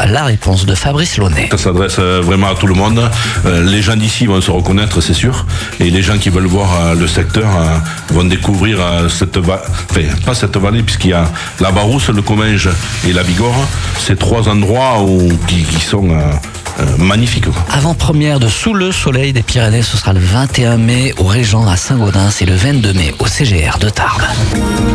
la réponse de Fabrice Launay. Ça s'adresse vraiment à tout le monde. Les gens d'ici vont se reconnaître, c'est sûr. Et les gens qui veulent voir le secteur vont découvrir pas cette vallée, puisqu'il y a la Barousse, le Comminges et la Bigorre. Ces trois endroits qui sont magnifiques. Avant-première de Sous le soleil des Pyrénées, ce sera le 21 mai au Régent à Saint-Gaudens et le 22 mai au CGR de Tarbes.